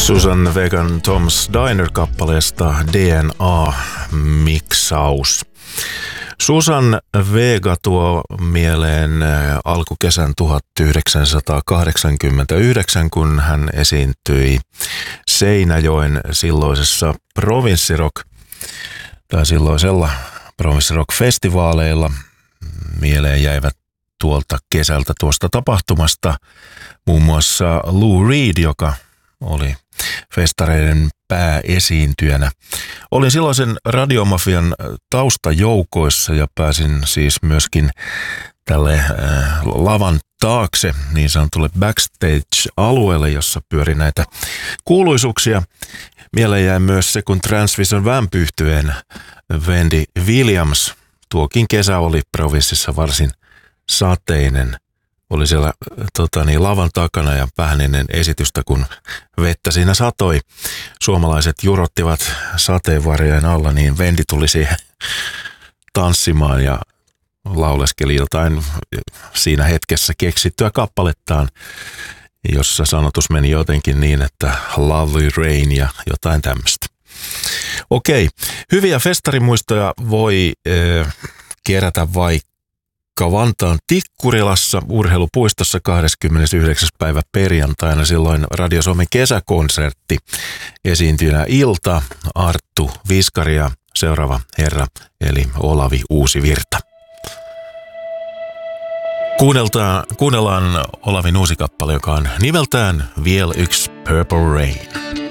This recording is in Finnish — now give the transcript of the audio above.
Susan Vegan Tom's Diner-kappaleesta DNA-miksaus. Susan Vega tuo mieleen alkukesän 1989, kun hän esiintyi Seinäjoen silloisessa silloisella provinssirock-festivaaleilla. Mieleen jäivät tuolta kesältä tuosta tapahtumasta muun muassa Lou Reed, joka oli festareiden pääesiintyjänä. Olin silloisen radiomafian taustajoukoissa ja pääsin siis myöskin tälle lavan taakse niin sanotulle backstage-alueelle, jossa pyöri näitä kuuluisuuksia. Mieleen jäi myös se, kun Transvision Vamp-yhtyeen Wendy Williams, tuokin kesä oli provinssissa varsin sateinen. Oli siellä lavan takana ja vähän ennen esitystä, kun vettä siinä satoi. Suomalaiset jurottivat sateenvarjojen alla, niin Vendi tuli siihen tanssimaan ja lauleskeli jotain siinä hetkessä keksittyä kappalettaan, jossa sanotus meni jotenkin niin, että Lovely Rain ja jotain tämmöistä. Okei, hyviä festarimuistoja voi kerätä vaikka Vantaan Tikkurilassa urheilupuistossa 29. päivä perjantaina, silloin Radio Suomen kesäkonsertti, esiintyjänä Ilta, Arttu Viskari ja seuraava herra eli Olavi Uusivirta. Kuunnellaan Olavin uusi kappale, joka on nimeltään Vielä yksi Purple Rain.